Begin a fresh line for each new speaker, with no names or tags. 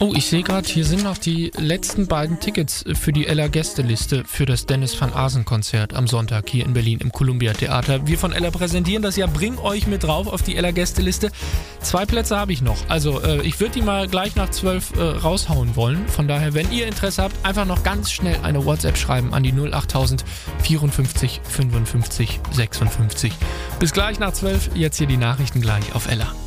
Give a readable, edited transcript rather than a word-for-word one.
Oh, ich sehe gerade, hier sind noch die letzten beiden Tickets für die Ella Gästeliste für das Dennis van Asen Konzert am Sonntag hier in Berlin im Columbia Theater. Wir von Ella präsentieren das ja, bring euch mit drauf auf die Ella Gästeliste. 2 Plätze habe ich noch, also ich würde die mal gleich nach 12 raushauen wollen. Von daher, wenn ihr Interesse habt, einfach noch ganz schnell eine WhatsApp schreiben an die 08000 54 55 56. Bis gleich nach 12, jetzt hier die Nachrichten gleich auf Ella.